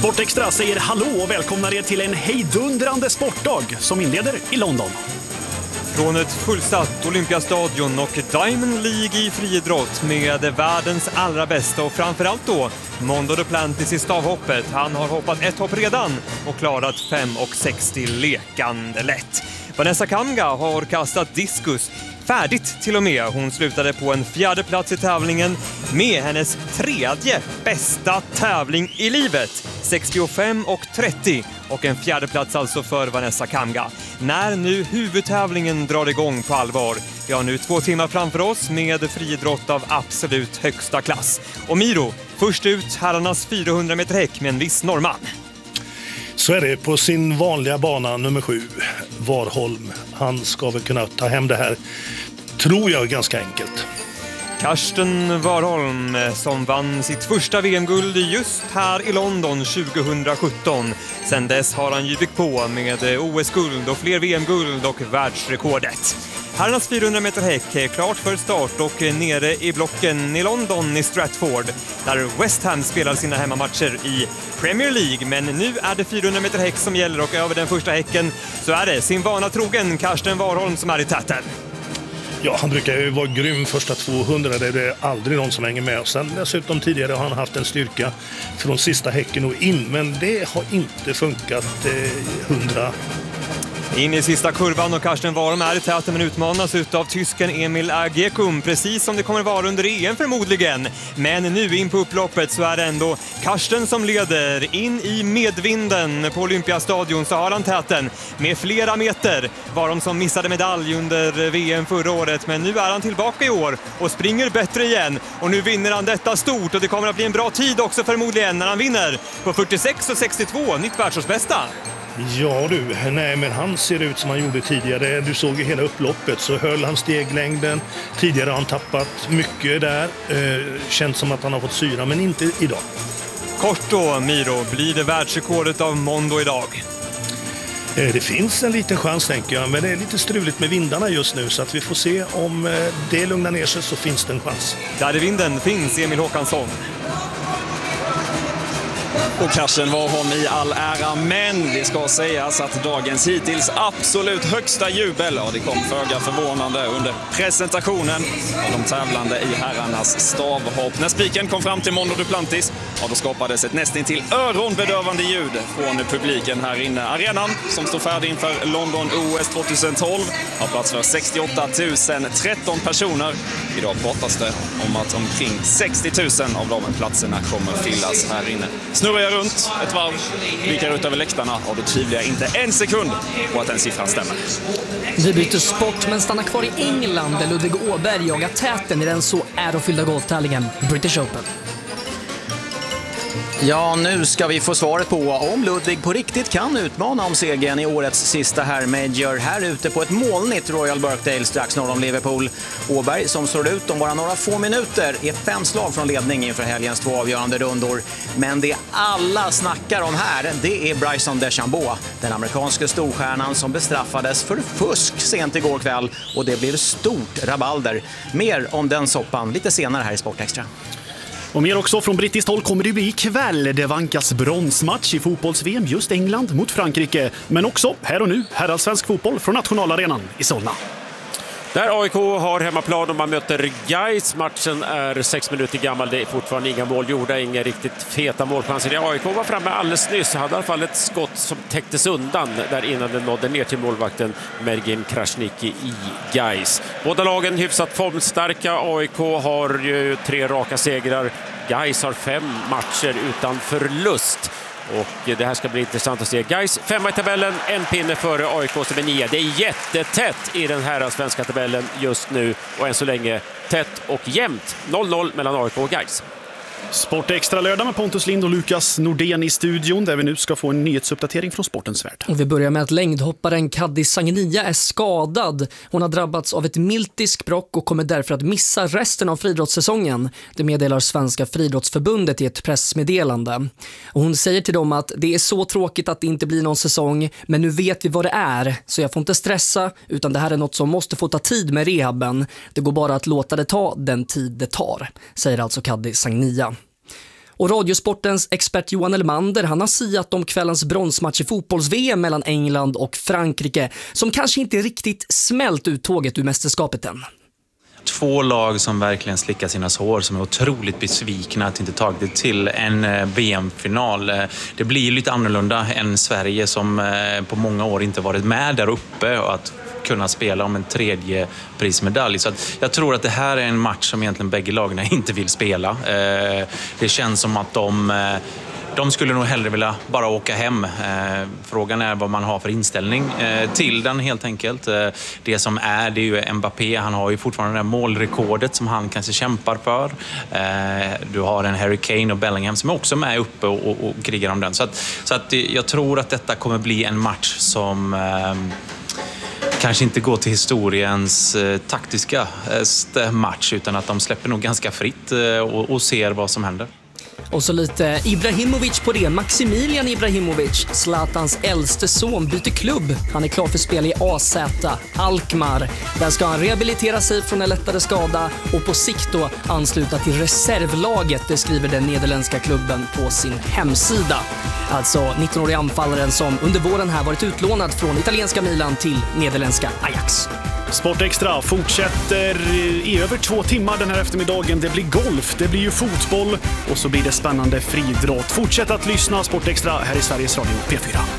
Sportextra säger hallå och välkomnar er till en hejdundrande sportdag som inleder i London. Från ett fullsatt Olympiastadion och Diamond League i friidrott med världens allra bästa och framförallt då Mondo Duplantis i stavhoppet. Han har hoppat ett hopp redan och klarat 5,60 lekande lätt. Vanessa Kamga har kastat diskus färdigt till och med. Hon slutade på en 4:e plats i tävlingen med hennes 3:e bästa tävling i livet. 65,30 och en 4:e plats alltså för Vanessa Kamga. När nu huvudtävlingen drar igång på allvar. Vi har nu 2 timmar framför oss med friidrott av absolut högsta klass. Och Miro, först ut herrarnas 400 meter häck med en viss norrman. Så är det på sin vanliga bana nummer 7, Warholm. Han ska väl kunna ta hem det här, tror jag, ganska enkelt. Karsten Warholm som vann sitt första VM-guld just här i London 2017. Sen dess har han ju byggt på med OS-guld och fler VM-guld och världsrekordet. Herrarnas 400 meter häck är klart för start och nere i blocken i London i Stratford där West Ham spelar sina hemmamatcher i Premier League. Men nu är det 400 meter häck som gäller och över den första häcken så är det sin vana trogen Karsten Warholm som är i täten. Ja, han brukar ju vara grym första 200, det är aldrig någon som hänger med. Och sen dessutom tidigare har han haft en styrka från sista häcken och in, men det har inte funkat 100. In i sista kurvan och Karsten Warholm är i täten men utmanas utav tysken Emil Agekum, precis som det kommer vara under EM förmodligen. Men nu in på upploppet så är det ändå Karsten som leder. In i medvinden på Olympiastadion så har han täten med flera meter. Warholm som missade medalj under VM förra året, men nu är han tillbaka i år och springer bättre igen. Och nu vinner han detta stort och det kommer att bli en bra tid också förmodligen när han vinner på 46,62, nytt världsårsbästa. Ja du, nej men han ser ut som han gjorde tidigare. Du såg ju hela upploppet så höll han steglängden. Tidigare har han tappat mycket där. Känns som att han har fått syra, men inte idag. Kort då, Miro, blir det världsrekordet av Mondo idag? Det finns en liten chans tänker jag, men det är lite struligt med vindarna just nu så att vi får se om det lugnar ner sig så finns det en chans. Där i vinden finns Emil Håkansson. Och Karsten Warholm i all ära, men det ska sägas att dagens hittills absolut högsta jubel, ja, det kom föga förvånande under presentationen av de tävlande i herrarnas stavhopp. När spiken kom fram till Mondo Duplantis, ja, då skapades ett nästintill öronbedövande ljud från publiken här inne. Arenan som står färdig inför London OS 2012 har plats för 68 013 personer. Idag pratas det om att omkring 60 000 av de platserna kommer fyllas här inne. Snurrar jag runt ett varv, blickar ut över läktarna och då tvivlar jag inte en sekund på att den siffran stämmer. Vi byter sport men stannar kvar i England där Ludvig Åberg jagar täten i den så ärofyllda golftävlingen British Open. Ja, nu ska vi få svaret på om Ludvig på riktigt kan utmana om segern i årets sista herrmajor här ute på ett molnigt Royal Birkdale strax norr om Liverpool. Åberg som slår ut om bara några få minuter är 5 slag från ledning inför helgens 2 avgörande rundor. Men det alla snackar om här, det är Bryson DeChambeau, den amerikanska storstjärnan som bestraffades för fusk sent igår kväll och det blev stort rabalder. Mer om den soppan lite senare här i Sportextra. Och mer också från brittiskt håll kommer det bli ikväll. Det vankas bronsmatch i fotbolls-VM just England mot Frankrike. Men också här och nu herrallsvensk fotboll från nationalarenan i Solna. Där AIK har hemmaplan och man möter Gais. Matchen är 6 minuter gammal. Det är fortfarande inga mål gjorda, inga riktigt feta målchanser. AIK var framme alldeles nyss. Hade i alla fall ett skott som täcktes undan där innan den nådde ner till målvakten Mergin Krasniqi i Gais. Båda lagen hyfsat formstarka. AIK har ju 3 raka segrar. Gais har 5 matcher utan förlust. Och det här ska bli intressant att se. Gais 5 i tabellen, en pinne före AIK som är 9. Det är jättetätt i den här svenska tabellen just nu. Och än så länge tätt och jämnt. 0-0 mellan AIK och Gais. Sportextra lördag med Pontus Lind och Lukas Nordén i studion där vi nu ska få en nyhetsuppdatering från sportens värld. Och vi börjar med att längdhopparen Kaddi Sangnia är skadad. Hon har drabbats av ett milt diskbråck och kommer därför att missa resten av friidrottssäsongen. Det meddelar Svenska friidrottsförbundet i ett pressmeddelande. Och hon säger till dem att det är så tråkigt att det inte blir någon säsong, men nu vet vi vad det är. Så jag får inte stressa, utan det här är något som måste få ta tid med rehaben. Det går bara att låta det ta den tid det tar, säger alltså Kaddi Sangnia. Och Radiosportens expert Johan Elmander, han har siat om kvällens bronsmatch i fotbolls-VM mellan England och Frankrike, som kanske inte riktigt smält ut tåget ur mästerskapet än. Två lag som verkligen slickar sina sår, som är otroligt besvikna att inte tagit det till en VM-final. Det blir lite annorlunda än Sverige som på många år inte varit med där uppe och att kunna spela om en tredje prismedalj. Så att jag tror att det här är en match som egentligen bägge lagarna inte vill spela. Det känns som att de skulle nog hellre vilja bara åka hem. Frågan är vad man har för inställning till den helt enkelt. Det som är, det är ju Mbappé. Han har ju fortfarande det här målrekordet som han kanske kämpar för. Du har en Harry Kane och Bellingham som är också med uppe och krigar om den. Så att jag tror att detta kommer bli en match som kanske inte går till historiens taktiska match, utan att de släpper nog ganska fritt och ser vad som händer. Och så lite Ibrahimovic på det. Maximilian Ibrahimovic, Zlatans äldste son, byter klubb. Han är klar för spel i AZ Alkmaar. Där ska han rehabilitera sig från en lättare skada och på sikt då ansluta till reservlaget. Det skriver den nederländska klubben på sin hemsida. Alltså 19-årig anfallaren som under våren här varit utlånad från italienska Milan till nederländska Ajax. Sportextra fortsätter i över 2 timmar den här eftermiddagen. Det blir golf, det blir ju fotboll och så blir det spännande friidrott. Fortsätt att lyssna Sportextra här i Sveriges Radio P4.